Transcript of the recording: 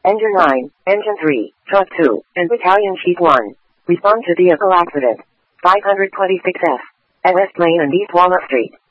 Engine 9, Engine 3, Truck 2, and Battalion Chief 1. Respond to vehicle accident. 526F. at West Lane and East Walnut Street.